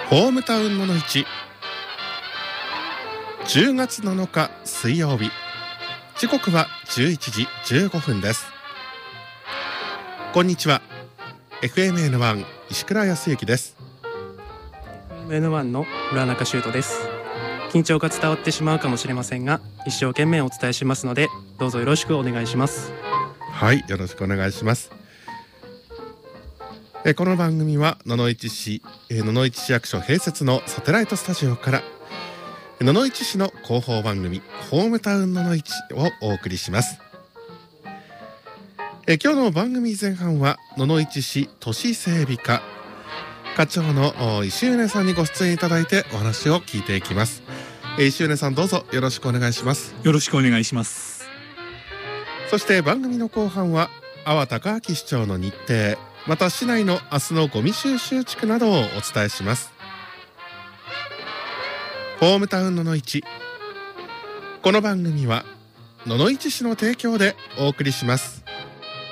ホームタウンの市10月7日水曜日、時刻は11時15分です。こんにちは。 FMN1 石倉康之です。 N1 の浦中修斗です。緊張が伝わってしまうかもしれませんが、一生懸命お伝えしますので、どうぞよろしくお願いします。 はい、よろしくお願いします。この番組は野々市市役所併設のサテライトスタジオから野々市市の広報番組ホームタウン野々市をお送りします。今日の番組前半は野々市市都市整備課課長の石宗さんにご出演いただいてお話を聞いていきます。石宗さん、どうぞよろしくお願いします。 よろしくお願いします。 そして番組の後半は阿波高明市長の日程、また市内の明日のゴミ収集地区などをお伝えします。ホームタウン野々市、この番組は野々市市の提供でお送りします。